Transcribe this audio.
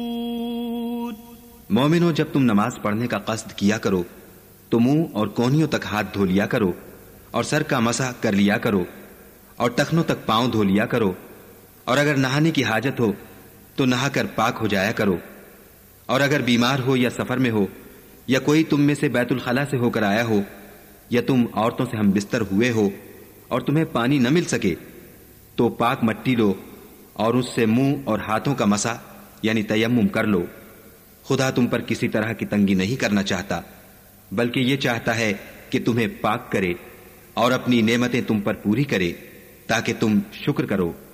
मोमिनो, जब तुम नमाज पढ़ने का कस्द किया करो तो मुंह और कोहनियों तक हाथ धो लिया करो और सर का मसा कर लिया करो और टखनों तक पांव धो लिया करो, और अगर नहाने की हाजत हो तो नहाकर पाक हो जाया करो, और अगर बीमार हो या सफर में हो या कोई तुम में से बैतुल खला से होकर आया हो या तुम औरतों से हम बिस्तर हुए हो और तुम्हें पानी न मिल सके तो पाक मट्टी लो और उससे मुंह और हाथों का मसा यानी तयम्मुम कर लो। खुदा तुम पर किसी तरह की तंगी नहीं करना चाहता, बल्कि ये चाहता है कि तुम्हें पाक करे और अपनी नेमतें तुम पर पूरी करे ताकि तुम शुक्र करो।